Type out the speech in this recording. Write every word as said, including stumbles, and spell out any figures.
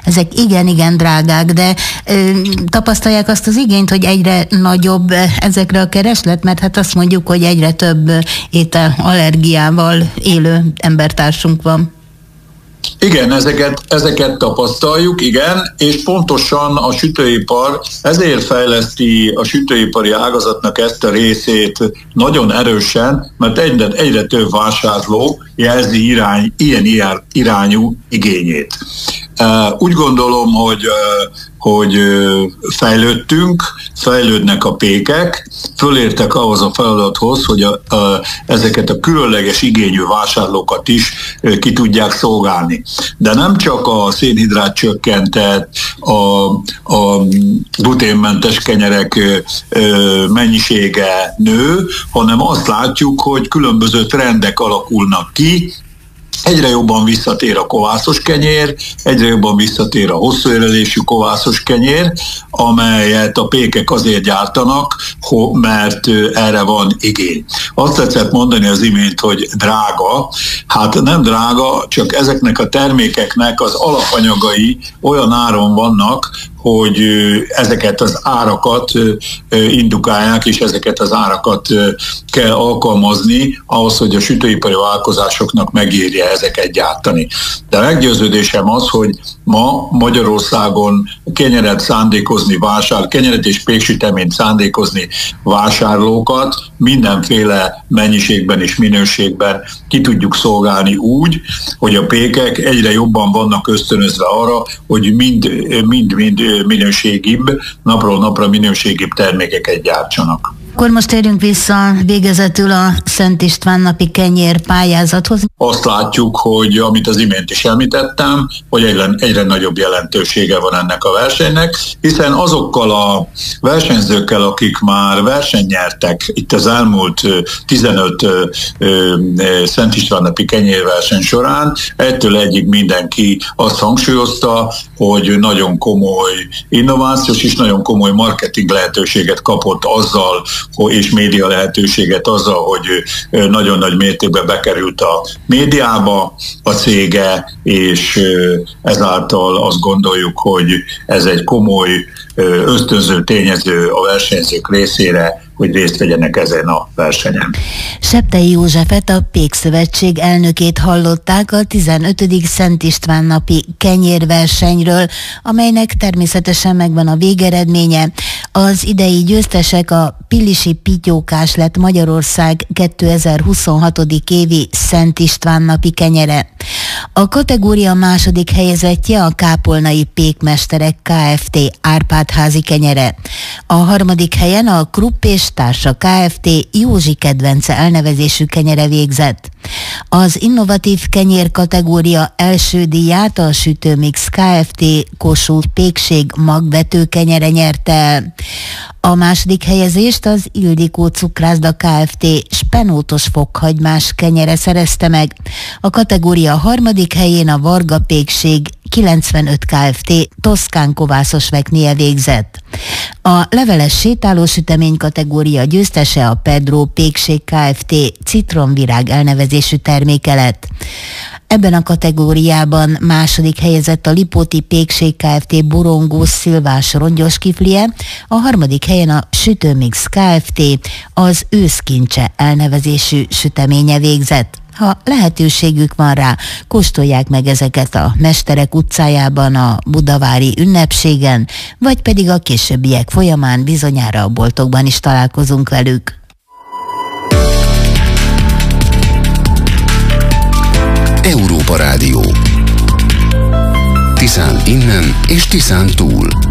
ezek igen-igen drágák, de ö, tapasztalják azt az igényt, hogy egyre nagyobb ezekre a kereslet, mert hát azt mondjuk, hogy egyre több étel allergiával élő embertársunk van. Igen, ezeket, ezeket tapasztaljuk, igen, és pontosan a sütőipar ezért fejleszti a sütőipari ágazatnak ezt a részét nagyon erősen, mert egyre, egyre több vásárló jelzi irány, ilyen irányú igényét. Úgy gondolom, hogy, hogy fejlődtünk, fejlődnek a pékek, fölértek ahhoz a feladathoz, hogy a, a, ezeket a különleges igényű vásárlókat is ki tudják szolgálni. De nem csak a szénhidrát csökkentett, a, a gluténmentes kenyerek mennyisége nő, hanem azt látjuk, hogy különböző trendek alakulnak ki. Egyre jobban visszatér a kovászos kenyér, egyre jobban visszatér a hosszú érlelésű kovászos kenyér, amelyet a pékek azért gyártanak, mert erre van igény. Azt tetszett mondani az imént, hogy drága. Hát nem drága, csak ezeknek a termékeknek az alapanyagai olyan áron vannak, hogy ezeket az árakat indukálják, és ezeket az árakat kell alkalmazni ahhoz, hogy a sütőipari vállalkozásoknak megérje ezeket gyártani. De meggyőződésem az, hogy ma Magyarországon kenyeret szándékozni vásár, kenyeret és péksüteményt szándékozni vásárlókat mindenféle mennyiségben és minőségben ki tudjuk szolgálni úgy, hogy a pékek egyre jobban vannak ösztönözve arra, hogy mind, mind, mind minőségibb, napról napra minőségibb termékeket gyártsanak. Akkor most térjünk vissza végezetül a Szent István napi kenyér pályázathoz. Azt látjuk, hogy amit az imént is említettem, hogy egyre, egyre nagyobb jelentősége van ennek a versenynek, hiszen azokkal a versenyzőkkel, akik már versenyt nyertek itt az elmúlt tizenöt Szent István napi kenyérverseny során, ettől egyig mindenki azt hangsúlyozta, hogy nagyon komoly innovációs és nagyon komoly marketing lehetőséget kapott azzal, és média lehetőséget azzal, hogy nagyon nagy mértékben bekerült a médiába a cége, és ezáltal azt gondoljuk, hogy ez egy komoly ösztönző tényező a versenyzők részére, hogy részt vegyenek ezen a versenyen. Septei Józsefet, a Pékszövetség elnökét hallották a tizenötödik Szent István napi kenyérversenyről, amelynek természetesen megvan a végeredménye. Az idei győztesek a Pilisi Pityókás lett Magyarország kétezer-huszonhat. évi Szent István napi kenyere. A kategória második helyezettje a Kápolnai Pékmesterek Kft. Árpád-házi kenyere. A harmadik helyen a Krupp és Társa Kft. Józsi kedvence elnevezésű kenyere végzett. Az innovatív kenyér kategória első díját a Sütőmix Kft. Kossuth Pékség magvető kenyere nyerte el. A második helyezést az Ildikó Cukrászda Kft. Spenótos fokhagymás kenyere szerezte meg. A kategória harmadik helyén a Varga Pékség kilencvenöt Kft. Toszkán kovászos veknie végzett. A leveles sétálósütemény kategória győztese a Pedro Pékség Kft. Citronvirág elnevezésű terméke lett. Ebben a kategóriában második helyezett a Lipóti Pékség Kft. Borongós szilvás rongyos kiflie, a harmadik helyen a Sütőmix Kft. Az őszkincse elnevezésű süteménye végzett. Ha lehetőségük van rá, kóstolják meg ezeket a Mesterek utcájában, a budavári ünnepségen, vagy pedig a későbbiek folyamán bizonyára a boltokban is találkozunk velük. Európa Rádió. Tiszán innen és Tiszán túl.